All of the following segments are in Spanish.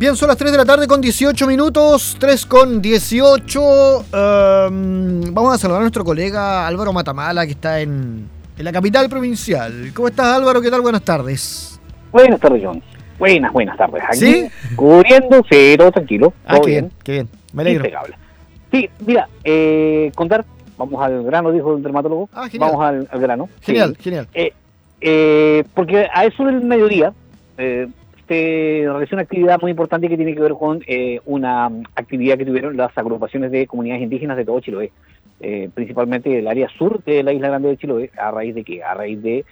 Bien, son las 3 de la tarde con 18 minutos, 3 con 18. Vamos a saludar a nuestro colega Álvaro Matamala, que está en la capital provincial. ¿Cómo estás, Álvaro? ¿Qué tal? Buenas tardes. Buenas tardes, John. Buenas tardes. Aquí, ¿Sí? cubriendo, todo tranquilo. Todo qué bien. Me alegro. Impecable. Sí, mira, contar, vamos al grano, dijo el dermatólogo. Genial. Vamos al grano. Genial. Porque a eso del mediodía se realizó una actividad muy importante que tiene que ver con una actividad que tuvieron las agrupaciones de comunidades indígenas de todo Chiloé, principalmente del área sur de la Isla Grande de Chiloé. ¿A raíz de qué? A raíz de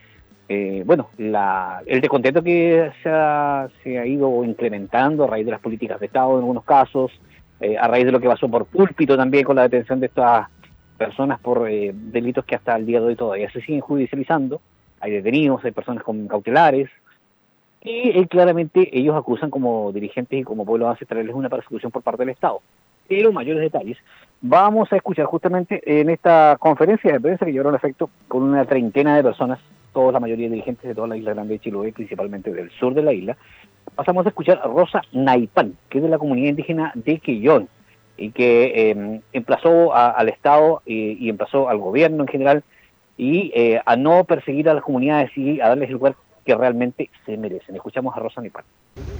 el descontento que se ha ido implementando a raíz de las políticas de Estado en algunos casos, a raíz de lo que pasó por Púlpito también con la detención de estas personas por delitos que hasta el día de hoy todavía se siguen judicializando. Hay detenidos, hay personas con cautelares, y claramente ellos acusan como dirigentes y como pueblos ancestrales una persecución por parte del Estado. Pero mayores detalles vamos a escuchar justamente en esta conferencia de prensa que llevaron a efecto con una treintena de personas, toda la mayoría dirigentes de toda la Isla Grande de Chiloé, principalmente del sur de la isla. Pasamos a escuchar a Rosa Naipán, que es de la comunidad indígena de Quillón, y que emplazó al Estado y emplazó al gobierno en general y a no perseguir a las comunidades y a darles el lugar que realmente se merecen. Escuchamos a Rosa Naipán.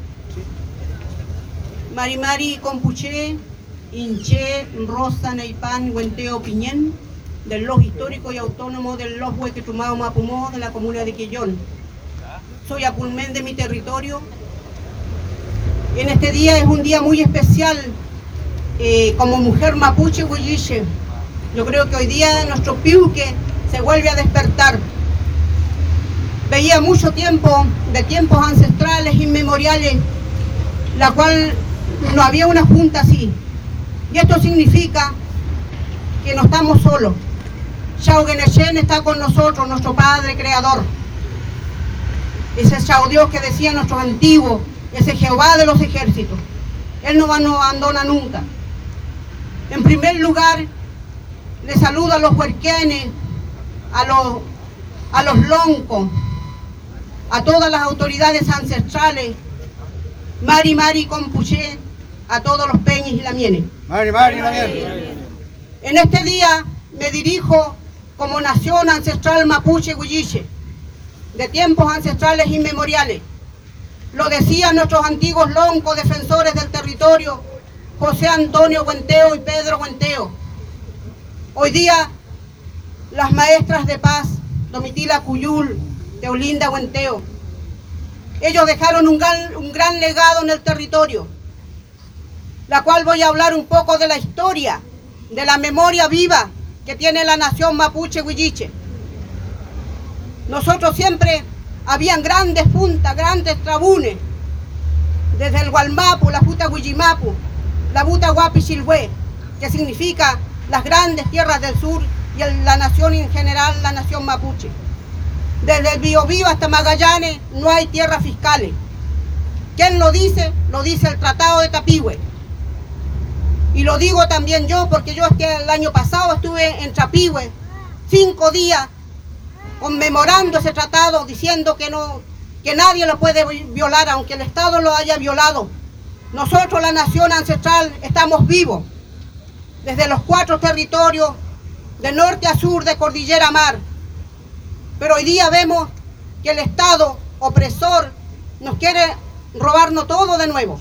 Mari Compuché, Inché, Rosa Naipán, Huenteo Piñén, del Los Histórico y Autónomo del Los Huequetumao Mapumó, de la comuna de Quillón. Soy apulmén de mi territorio. En este día es un día muy especial como mujer mapuche huilliche. Yo creo que hoy día nuestro piuque se vuelve a despertar. Veía mucho tiempo, de tiempos ancestrales, inmemoriales, la cual no había una junta así. Y esto significa que no estamos solos. Xaugenechen está con nosotros, nuestro Padre Creador. Ese Chao Dios que decían nuestros antiguos, ese Jehová de los ejércitos. Él no nos abandona nunca. En primer lugar, le saludo a los huerquenes, a los loncos, a todas las autoridades ancestrales, Mari Compuché, a todos los peñis y lamienes. Mari. En este día me dirijo como nación ancestral mapuche huilliche, de tiempos ancestrales inmemoriales. Lo decían nuestros antiguos loncos defensores del territorio, José Antonio Huenteo y Pedro Huenteo. Hoy día, las maestras de paz, Domitila Cuyul, Teolinda Huenteo, ellos dejaron un gran legado en el territorio, la cual voy a hablar un poco de la historia, de la memoria viva que tiene la nación mapuche huilliche. Nosotros siempre habían grandes puntas, grandes trabunes, desde el Gualmapu, la Puta Huillimapu, la Buta Guapichilhue, que significa las grandes tierras del sur y la nación en general, la nación mapuche. Desde el Biobío hasta Magallanes no hay tierras fiscales. ¿Quién lo dice? Lo dice el Tratado de Tapigüe. Y lo digo también yo, porque yo el año pasado estuve en Tapigüe 5 días conmemorando ese tratado, diciendo que nadie lo puede violar, aunque el Estado lo haya violado. Nosotros, la nación ancestral, estamos vivos, desde los 4 territorios, de norte a sur, de cordillera a mar. Pero hoy día vemos que el Estado opresor nos quiere robarnos todo de nuevo.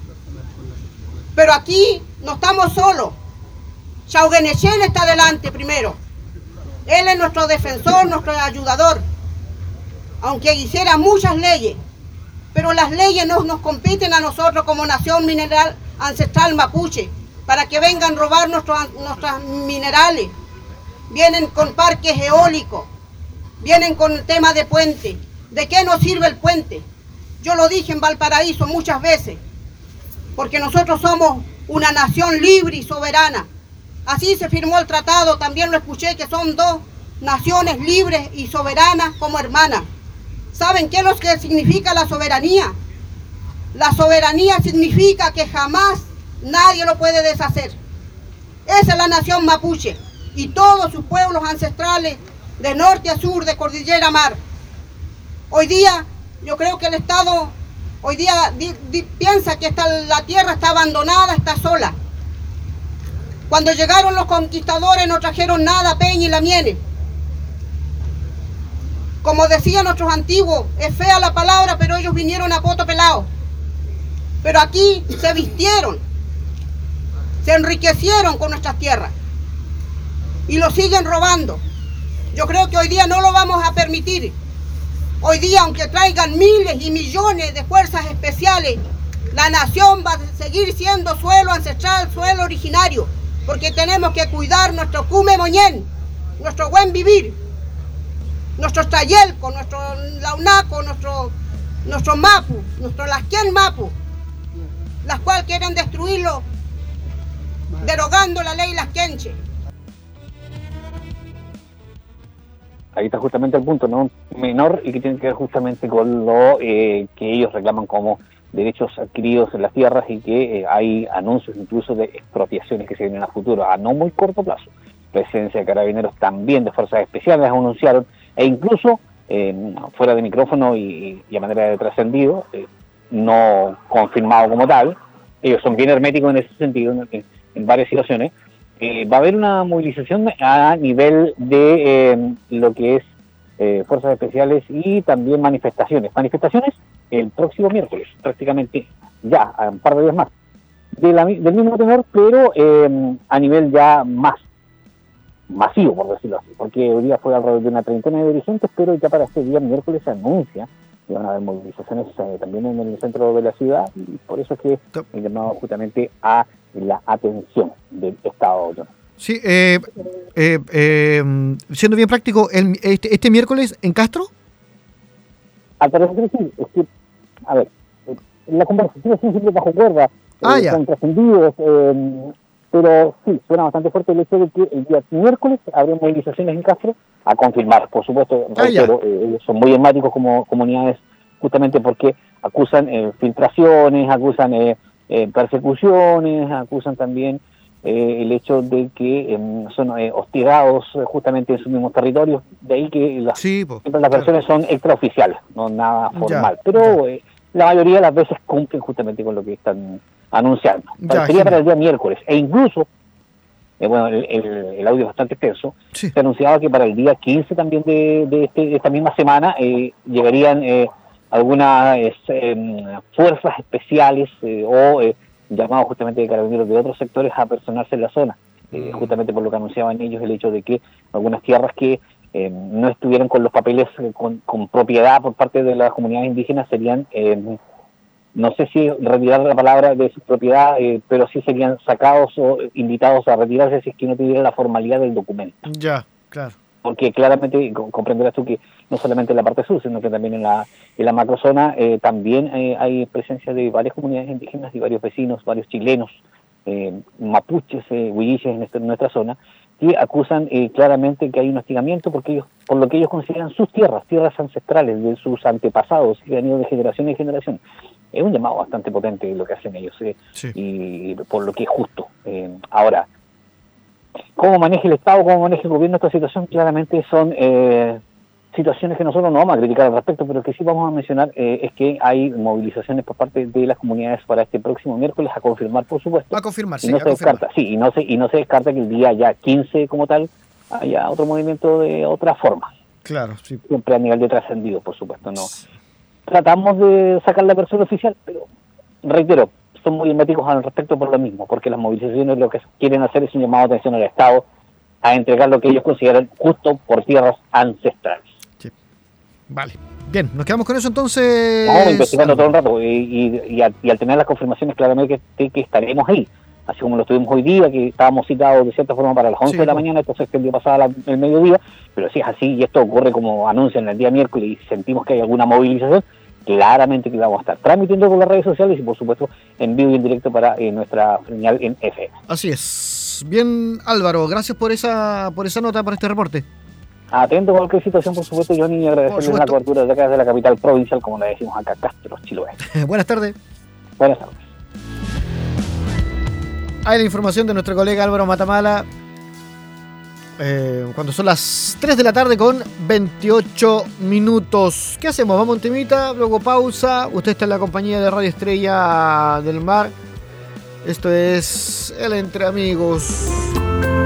Pero aquí no estamos solos. Xaugenechen está adelante primero. Él es nuestro defensor, nuestro ayudador. Aunque hiciera muchas leyes, pero las leyes no nos compiten a nosotros como nación mineral ancestral mapuche, para que vengan a robar nuestros minerales. Vienen con parques eólicos, vienen con el tema de puente. ¿De qué nos sirve el puente? Yo lo dije en Valparaíso muchas veces, porque nosotros somos una nación libre y soberana. Así se firmó el tratado, también lo escuché, que son 2 naciones libres y soberanas como hermanas. ¿Saben qué es lo que significa la soberanía? La soberanía significa que jamás nadie lo puede deshacer. Esa es la nación mapuche y todos sus pueblos ancestrales de norte a sur, de cordillera a mar. Hoy día yo creo que el Estado Hoy día piensa que la tierra está abandonada, está sola. Cuando llegaron los conquistadores no trajeron nada, peña y la miel. Como decían nuestros antiguos, es fea la palabra, pero ellos vinieron a poto pelado. Pero aquí se vistieron, se enriquecieron con nuestras tierras y lo siguen robando. Yo creo que hoy día no lo vamos a permitir. Hoy día, aunque traigan miles y millones de fuerzas especiales, la nación va a seguir siendo suelo ancestral, suelo originario, porque tenemos que cuidar nuestro cume moñén, nuestro buen vivir, nuestro tayelco, nuestro launaco, nuestro mapu, nuestro lasquén mapu, las cuales quieren destruirlo, derogando la ley lasquenche. Ahí está justamente el punto, ¿no? Menor, y que tiene que ver justamente con lo que ellos reclaman como derechos adquiridos en las tierras, y que hay anuncios incluso de expropiaciones que se vienen a futuro, a no muy corto plazo. Presencia de carabineros también, de fuerzas especiales, anunciaron, e incluso fuera de micrófono y a manera de trascendido, no confirmado como tal, ellos son bien herméticos en ese sentido, en varias situaciones. Va a haber una movilización a nivel de lo que es fuerzas especiales y también manifestaciones. Manifestaciones el próximo miércoles, prácticamente ya, a un par de días más. Del mismo tenor, pero a nivel ya más masivo, por decirlo así, porque hoy día fue alrededor de una treintena de dirigentes, pero ya para este día miércoles se anuncia que van a haber movilizaciones también en el centro de la ciudad, y por eso es que he llamado justamente a la atención del Estado. Sí, siendo bien práctico, este miércoles en Castro. Al parecer sí, es que, a ver, la conversación es siempre bajo cuerda, son trascendidos, pero sí, suena bastante fuerte el hecho de que el día miércoles habrá movilizaciones en Castro, a confirmar, por supuesto, reitero, ellos son muy emblemáticos como comunidades, justamente porque acusan filtraciones, acusan persecuciones, acusan también el hecho de que son hostigados justamente en sus mismos territorios, de ahí que siempre las versiones son extraoficiales, no nada formal, pero la mayoría de las veces cumplen justamente con lo que están anunciando. Sería para el día miércoles, e incluso, bueno, el audio es bastante extenso, se anunciaba que para el día 15 también de esta misma semana llegarían algunas fuerzas especiales o llamados justamente de carabineros de otros sectores a personarse en la zona, justamente por lo que anunciaban ellos, el hecho de que algunas tierras que no estuvieran con los papeles con propiedad por parte de las comunidades indígenas serían, no sé si retirar la palabra de su propiedad, pero sí serían sacados o invitados a retirarse si es que no tuviera la formalidad del documento. Ya, claro. Porque claramente comprenderás tú que no solamente en la parte sur, sino que también en la macrozona también hay presencia de varias comunidades indígenas y varios vecinos, varios chilenos, mapuches, huilliches en nuestra zona, que acusan claramente que hay un hostigamiento porque ellos, por lo que ellos consideran sus tierras ancestrales de sus antepasados, que han ido de generación en generación. Es un llamado bastante potente lo que hacen ellos, y por lo que es justo. Ahora, cómo maneja el Estado, cómo maneja el gobierno esta situación, claramente son situaciones que nosotros no vamos a criticar al respecto, pero que sí vamos a mencionar es que hay movilizaciones por parte de las comunidades para este próximo miércoles, a confirmar, por supuesto. A confirmar, sí, y no se descarta, y no se descarta que el día ya 15 como tal haya otro movimiento de otra forma. Claro, sí. Siempre a nivel de trascendido, por supuesto. No tratamos de sacar la versión oficial, pero reitero, son muy herméticos al respecto por lo mismo, porque las movilizaciones lo que quieren hacer es un llamado de atención al Estado a entregar lo que ellos consideran justo por tierras ancestrales. Sí. Vale. Bien, nos quedamos con eso entonces. Vamos investigando todo el rato y al tener las confirmaciones claramente que estaremos ahí, así como lo estuvimos hoy día, que estábamos citados de cierta forma para las 11 de la mañana, entonces el día pasado el mediodía, pero si es así y esto ocurre como anuncian el día miércoles y sentimos que hay alguna movilización, claramente que vamos a estar transmitiendo por las redes sociales y por supuesto en vivo y en directo para nuestra señal en FM. Así es. Bien, Álvaro, gracias por esa nota, por este reporte. Atento a cualquier situación, por supuesto, Johnny, y agradecerle la cobertura de acá desde la capital provincial, como le decimos acá, Castro, Chiloé. Buenas tardes. Buenas tardes. Hay la información de nuestro colega Álvaro Matamala. cuando son las 3 de la tarde con 28 minutos. ¿Qué hacemos? Vamos un temita, luego pausa. Usted está en la compañía de Radio Estrella del Mar. Esto es El Entre Amigos.